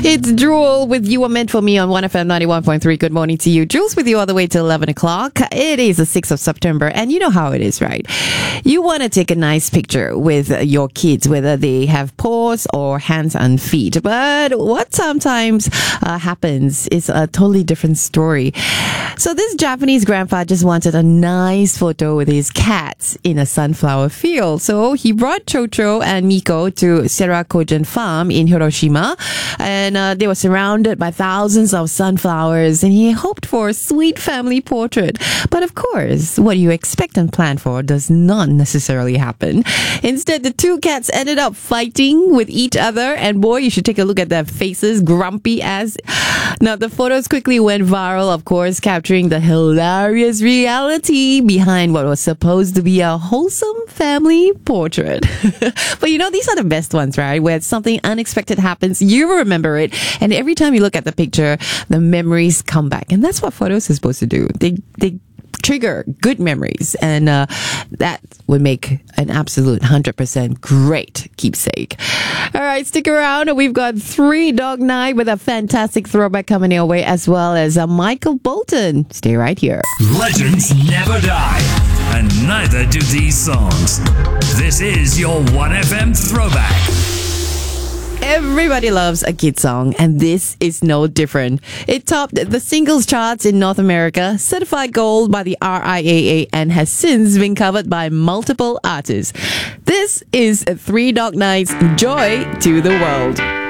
It's Drool with You Are Meant For Me on 1FM 91.3. Good morning to you. Jules with you all the way till 11 o'clock. It is the 6th of September, and you know how it is, right? You want to take a nice picture with your kids, whether they have paws or hands and feet. But what sometimes happens is a totally different story. So this Japanese grandpa just wanted a nice photo with his cats in a sunflower field. So he brought Chocho and Miko to Serakogen Farm in Hiroshima, and they were surrounded by thousands of sunflowers, and he hoped for a sweet family portrait. But of course, what you expect and plan for does not necessarily happen. Instead, the two cats ended up fighting with each other, and boy, you should take a look at their faces, grumpy as. Now, the photos quickly went viral, of course, capturing the hilarious reality behind what was supposed to be a wholesome family portrait. But you know, these are the best ones, right? Where something unexpected happens, you remember it, and every time you look at the picture, the memories come back. And that's what photos are supposed to do. They trigger good memories, and that would make an absolute 100% great keepsake. All right, stick around. We've got Three Dog Night with a fantastic throwback coming your way, as well as Michael Bolton. Stay right here. Legends never die, and neither do these songs. This is your 1FM throwback. Everybody loves a kid song, and this is no different. It topped the singles charts in North America, certified gold by the RIAA, and has since been covered by multiple artists. This is Three Dog Night's Joy to the World.